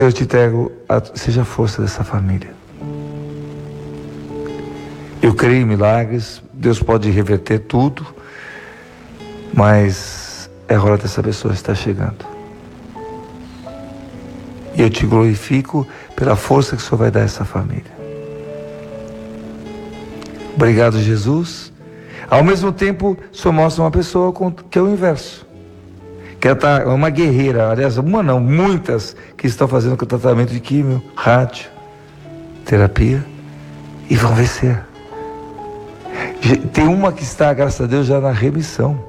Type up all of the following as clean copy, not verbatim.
Eu te entrego, seja a força dessa família. Eu creio em milagres, Deus pode reverter tudo, mas é hora dessa pessoa estar chegando. E eu te glorifico pela força que o Senhor vai dar a essa família. Obrigado, Jesus. Ao mesmo tempo, o Senhor mostra uma pessoa que é o inverso. Que é uma guerreira, aliás, uma não, muitas que estão fazendo tratamento de químio, rádio, terapia, e vão vencer. Tem uma que está, graças a Deus, já na remissão.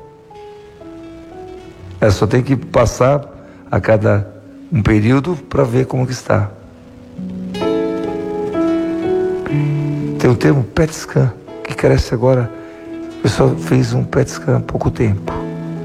Ela só tem que passar a cada um período para ver como que está. Tem o termo PET scan, que cresce agora. O pessoal fez um PET scan há pouco tempo.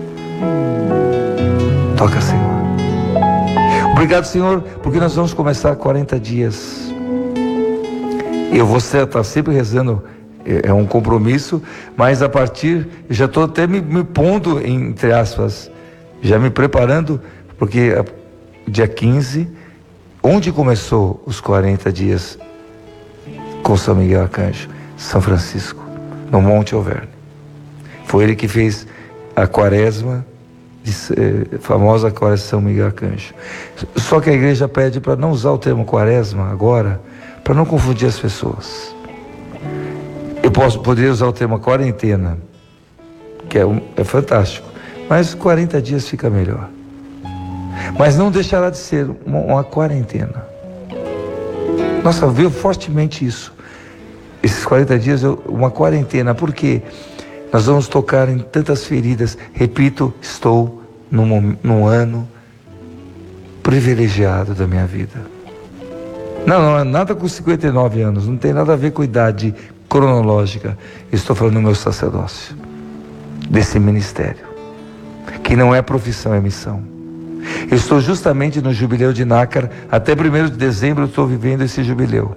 Toca, Senhor. Obrigado, Senhor, porque nós vamos começar 40 dias. Eu vou estar sempre rezando, é um compromisso, mas a partir, eu já estou até me pondo, entre aspas, já me preparando, porque dia 15, onde começou os 40 dias com São Miguel Arcanjo? São Francisco, no Monte Auvergne. Foi ele que fez a quaresma, famosa quaresma de São Miguel Arcanjo. Só que a igreja pede para não usar o termo quaresma agora, para não confundir as pessoas. Eu poderia usar o termo quarentena, que é fantástico, mas 40 dias fica melhor. Mas não deixará de ser uma quarentena. Nossa, viu fortemente isso. Esses 40 dias, uma quarentena, porque nós vamos tocar em tantas feridas. Repito, estou num ano privilegiado da minha vida. Não é nada com 59 anos, não tem nada a ver com idade cronológica. Estou falando do meu sacerdócio, desse ministério, que não é profissão, é missão. Eu estou justamente no jubileu de Nácar, até 1º de dezembro eu estou vivendo esse jubileu.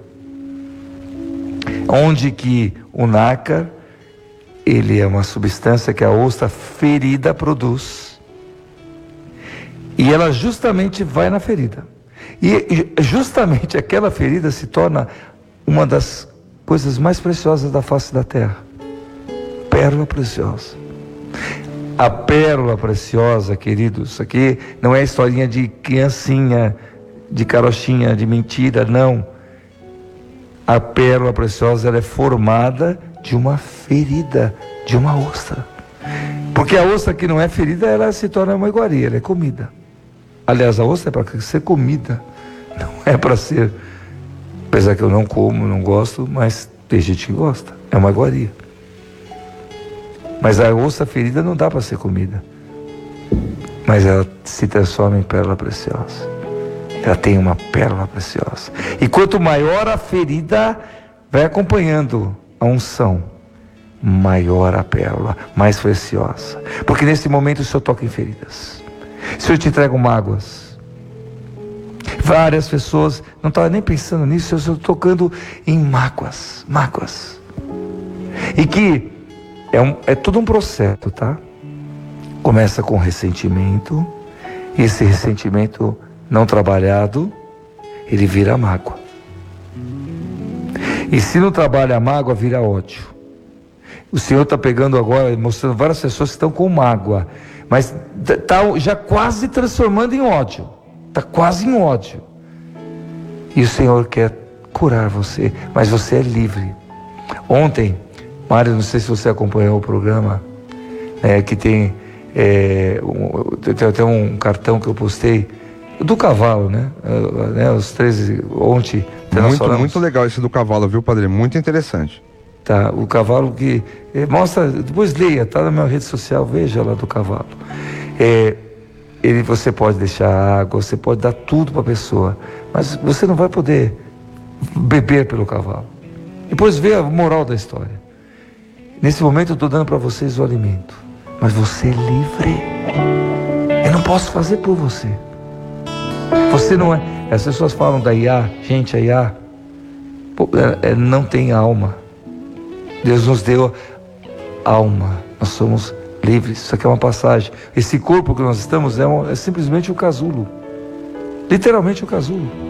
Onde que o nácar, ele é uma substância que a ostra ferida produz. E ela justamente vai na ferida. E justamente aquela ferida se torna uma das coisas mais preciosas da face da terra. Pérola preciosa. A pérola preciosa, queridos, isso aqui não é historinha de criancinha, de carochinha, de mentira, não. A pérola preciosa, ela é formada de uma ferida, de uma ostra. Porque a ostra que não é ferida, ela se torna uma iguaria, ela é comida. Aliás, a ostra é para ser comida, não é para ser, apesar que eu não como, não gosto, mas tem gente que gosta, é uma iguaria. Mas a ostra ferida não dá para ser comida, mas ela se transforma em pérola preciosa. Ela tem uma pérola preciosa. E quanto maior a ferida, vai acompanhando a unção, maior a pérola, mais preciosa. Porque nesse momento o Senhor toca em feridas. O Senhor te entrega mágoas. Várias pessoas não estavam nem pensando nisso, o Senhor tocando em mágoas. E que é todo um processo, tá? Começa com ressentimento, e esse ressentimento não trabalhado, ele vira mágoa. E se não trabalha a mágoa, vira ódio. O Senhor está pegando agora, mostrando várias pessoas que estão com mágoa, mas está já quase transformando em ódio. Está quase em ódio. E o Senhor quer curar você, mas você é livre. Ontem, Mário, não sei se você acompanhou o programa, que tem até um cartão que eu postei, do cavalo, né? Os 13, ontem. Muito legal esse do cavalo, viu, padre? Muito interessante. Tá, o cavalo que mostra, depois leia, tá na minha rede social, veja lá do cavalo. Você pode deixar água, você pode dar tudo para a pessoa, mas você não vai poder beber pelo cavalo. Depois vê a moral da história. Nesse momento eu estou dando para vocês o alimento, mas você é livre. Eu não posso fazer por você. Você não é. As pessoas falam da IA, gente, a IA não tem alma. Deus nos deu alma. Nós somos livres. Isso aqui é uma passagem. Esse corpo que nós estamos é simplesmente um casulo Literalmente o casulo.